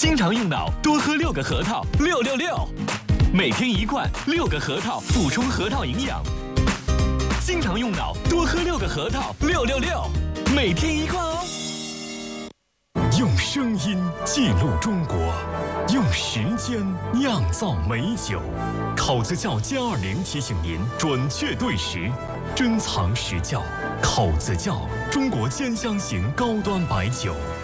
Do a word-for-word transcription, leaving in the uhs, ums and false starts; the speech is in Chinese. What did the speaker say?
经常用脑，多喝六个核桃，六六六。每天一罐，六个核桃，补充核桃营养。经常用脑，多喝六个核桃，六六六。每天一罐哦。 用声音记录中国，用时间酿造美酒。口子窖歼二零提醒您准确对时，珍藏实窖。口子窖，中国兼香型高端白酒。